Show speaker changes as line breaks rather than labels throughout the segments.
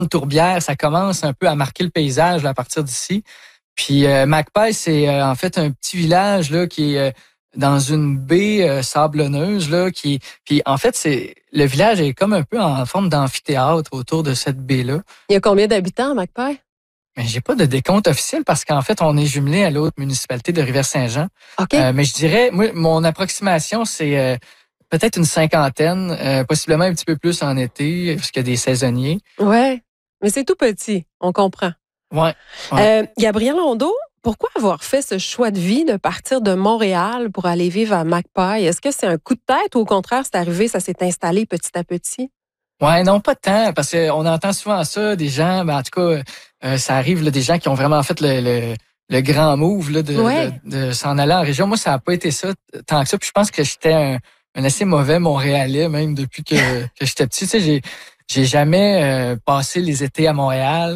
tourbière, ça commence un peu à marquer le paysage là, à partir d'ici. Puis Magpie, c'est en fait un petit village là qui est dans une baie sablonneuse là puis en fait c'est le village est comme un peu en forme d'amphithéâtre autour de cette baie là.
Il y a combien d'habitants, Magpie?
Mais j'ai pas de décompte officiel parce qu'en fait on est jumelé à l'autre municipalité de Rivière-Saint-Jean.
OK.
Mais je dirais moi mon approximation c'est peut-être une cinquantaine, possiblement un petit peu plus en été parce qu'il y a des saisonniers.
Ouais. Mais c'est tout petit, on comprend.
Ouais. Ouais.
Gabriel Rondeau, pourquoi avoir fait ce choix de vie de partir de Montréal pour aller vivre à Magpie? Est-ce que c'est un coup de tête ou au contraire, c'est arrivé, ça s'est installé petit à petit?
Ouais, non, pas tant, parce qu'on entend souvent ça, des gens, en tout cas, ça arrive, là, des gens qui ont vraiment fait le grand move là, de s'en aller en région. Moi, ça n'a pas été ça tant que ça. Puis je pense que j'étais un assez mauvais Montréalais, même depuis que j'étais petit. Tu sais, j'ai jamais passé les étés à Montréal.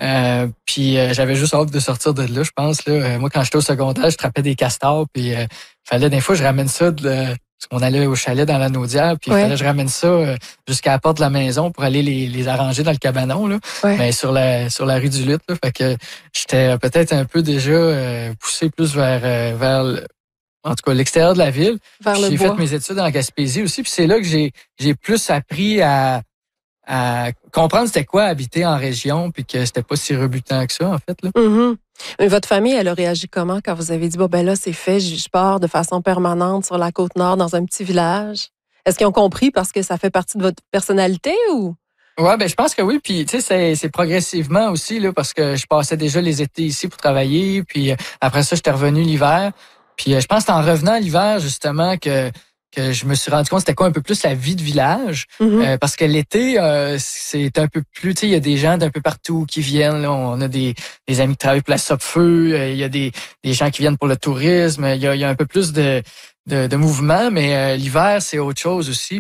Puis j'avais juste hâte de sortir de là, je pense. Là. Moi, quand j'étais au secondaire, je trappais des castors, puis fallait des fois je ramène ça parce qu'on allait au chalet dans la Naudière, puis il fallait que je ramène ça jusqu'à la porte de la maison pour aller les arranger dans le cabanon, là. Mais sur la rue du Lutte, là. Fait que j'étais peut-être un peu déjà poussé plus vers en tout cas l'extérieur de la ville. J'ai fait mes études en Gaspésie aussi, puis c'est là que j'ai plus appris à comprendre c'était quoi habiter en région, puis que c'était pas si rebutant que ça, en fait. Là.
Mm-hmm. Mais votre famille, elle a réagi comment quand vous avez dit, bon, ben là, c'est fait, je pars de façon permanente sur la Côte-Nord dans un petit village? Est-ce qu'ils ont compris parce que ça fait partie de votre personnalité ou?
Ouais, ben je pense que oui. Puis tu sais, c'est progressivement aussi là, parce que je passais déjà les étés ici pour travailler. Puis après ça, j'étais revenu l'hiver. Puis je pense que c'est en revenant l'hiver justement que je me suis rendu compte c'était quoi un peu plus la vie de village. Parce que l'été, c'est un peu plus, tu sais, il y a des gens d'un peu partout qui viennent. Là. On a des amis qui travaillent pour la Sopfeu. Il y a des gens qui viennent pour le tourisme. Il y a un peu plus de mouvement, mais l'hiver, c'est autre chose aussi.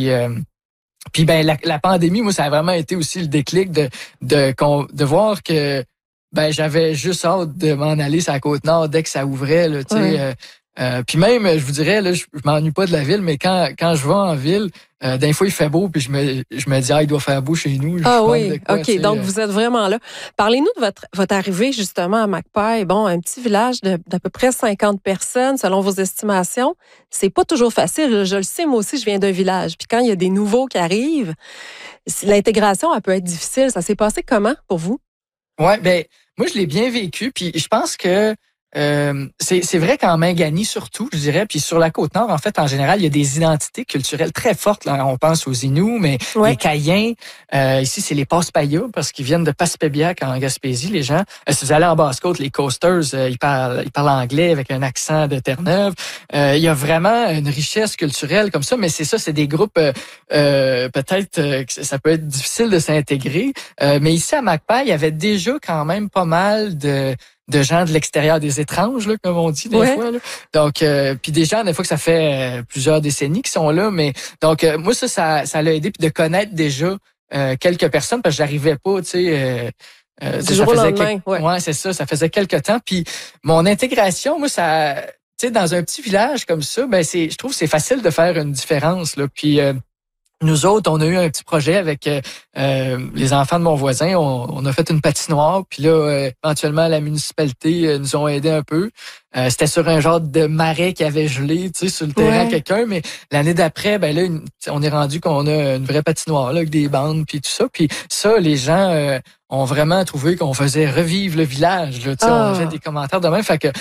Puis ben la pandémie, moi, ça a vraiment été aussi le déclic de voir que ben j'avais juste hâte de m'en aller sur la Côte-Nord dès que ça ouvrait. Là, tu sais. Puis même, je vous dirais, là, je m'ennuie pas de la ville, mais quand je vais en ville, d'un fois il fait beau, puis je me dis il doit faire beau chez nous.
Ah oui, OK, donc vous êtes vraiment là. Parlez-nous de votre arrivée justement à Magpie. Bon, un petit village d'à peu près 50 personnes, selon vos estimations. C'est pas toujours facile. Je le sais, moi aussi, je viens d'un village. Puis quand il y a des nouveaux qui arrivent, l'intégration, elle peut être difficile. Ça s'est passé comment pour vous?
Ouais, ben moi, je l'ai bien vécu, puis je pense que c'est vrai qu'en Mingani surtout, je dirais, puis sur la Côte-Nord, en fait, en général, il y a des identités culturelles très fortes. Là. On pense aux Inuits, mais les Caïens, ici, c'est les Passe-Payas, parce qu'ils viennent de Passepébiac en Gaspésie, les gens. Si vous allez en Basse-Côte, les Coasters, ils parlent anglais avec un accent de Terre-Neuve. Il y a vraiment une richesse culturelle comme ça, mais c'est ça, c'est des groupes, peut-être que ça peut être difficile de s'intégrer. Mais ici, à Magpie, il y avait déjà quand même pas mal de gens de l'extérieur, des étranges, là, comme on dit des fois. Là. Donc, puis des gens, des fois que ça fait plusieurs décennies qui sont là, mais donc moi ça l'a aidé puis de connaître déjà quelques personnes parce que j'arrivais pas, tu sais.
Du jour au lendemain,
ouais, c'est ça. Ça faisait quelques temps. Puis mon intégration, moi, ça, tu sais, dans un petit village comme ça, ben je trouve que c'est facile de faire une différence là. Puis nous autres, on a eu un petit projet avec les enfants de mon voisin. On a fait une patinoire. Puis là, éventuellement, la municipalité nous ont aidé un peu. C'était sur un genre de marais qui avait gelé, tu sais, sur le terrain quelqu'un. Mais l'année d'après, ben là, on est rendu qu'on a une vraie patinoire là, avec des bandes puis tout ça. Puis ça, les gens ont vraiment trouvé qu'on faisait revivre le village. Là, on avait des commentaires de même. Fait que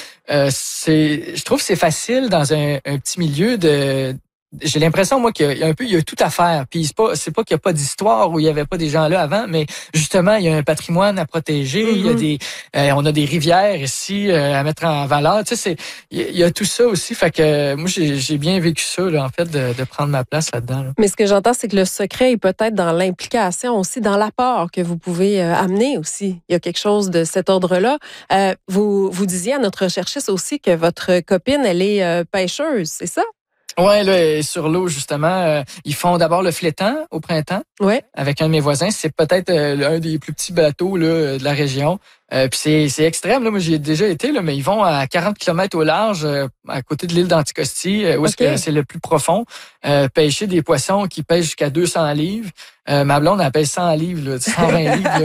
je trouve que c'est facile dans un petit milieu j'ai l'impression, moi, qu'il y a il y a tout à faire. Puis c'est pas qu'il y a pas d'histoire où il y avait pas des gens là avant, mais justement, il y a un patrimoine à protéger. Il y a on a des rivières ici à mettre en valeur. Tu sais, il y a tout ça aussi. Fait que moi, j'ai bien vécu ça, là, en fait, de prendre ma place là-dedans. Là.
Mais ce que j'entends, c'est que le secret est peut-être dans l'implication aussi, dans l'apport que vous pouvez amener aussi. Il y a quelque chose de cet ordre-là. Vous disiez à notre recherchiste aussi que votre copine, elle est pêcheuse, c'est ça?
Ouais, là, sur l'eau, justement, ils font d'abord le flétan au printemps.
Ouais.
Avec un de mes voisins. C'est peut-être un des plus petits bateaux là, de la région. Puis c'est extrême. Là. Moi, j'y ai déjà été, là, mais ils vont à 40 km au large, à côté de l'île d'Anticosti, où est-ce que c'est le plus profond, pêcher des poissons qui pèsent jusqu'à 200 livres. Ma blonde, elle pèse 100 livres, là, 120 livres. Là.